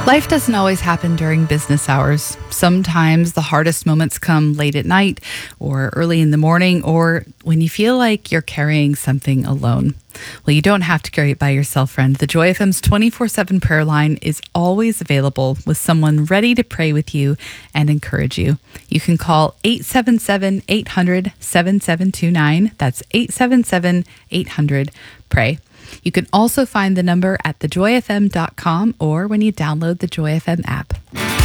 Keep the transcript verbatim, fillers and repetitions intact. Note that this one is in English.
Life doesn't always happen during business hours. Sometimes the hardest moments come late at night or early in the morning or when you feel like you're carrying something alone. Well, you don't have to carry it by yourself, friend. The Joy F M's twenty-four seven prayer line is always available with someone ready to pray with you and encourage you. You can call eight seven seven, eight hundred, seven seven two nine. That's eight seven seven, eight hundred, pray. You can also find the number at the joy f m dot com or when you download the Joy F M app.